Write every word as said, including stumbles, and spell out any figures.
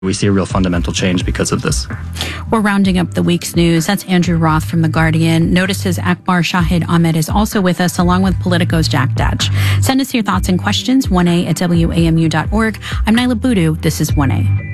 We see a real fundamental change because of this. We're rounding up the week's news. That's Andrew Roth from The Guardian. Notice's Akbar Shahid Ahmed is also with us, along with Politico's Jack Datch. Send us your thoughts and questions, one a at W A M U dot org. I'm Nyla Boodoo. This is one A.